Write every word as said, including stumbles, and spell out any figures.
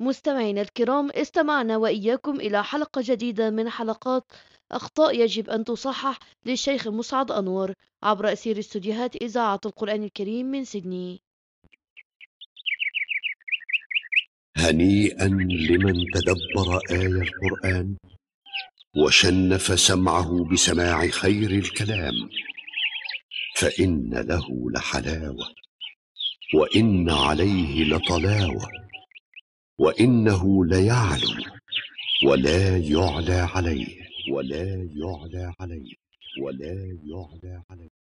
مستمعينا الكرام، استمعنا وإياكم إلى حلقة جديدة من حلقات أخطاء يجب أن تصحح للشيخ مسعد أنور عبر أثير استوديوهات إذاعة القرآن الكريم من سيدني. هنيئا لمن تدبر آي القرآن وشنف سمعه بسماع خير الكلام، فإن له لحلاوة وإن عليه لطلاوة، وإنه ليعلو ولا يعلى عليه ولا يعلى عليه ولا يعلى عليه.